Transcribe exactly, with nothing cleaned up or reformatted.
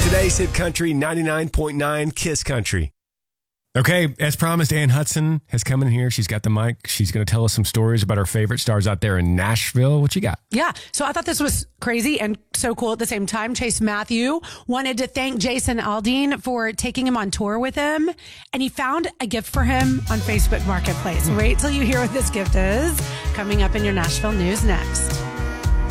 Today's Hit Country ninety-nine point nine Kiss Country. Okay, as promised, Ann Hudson has come in here. She's got the mic. She's going to tell us some stories about her favorite stars out there in Nashville. What you got? Yeah, so I thought this was crazy and so cool at the same time. Chase Matthew wanted to thank Jason Aldean for taking him on tour with him, and he found a gift for him on Facebook Marketplace. Wait till you hear what this gift is. Coming up in your Nashville news next.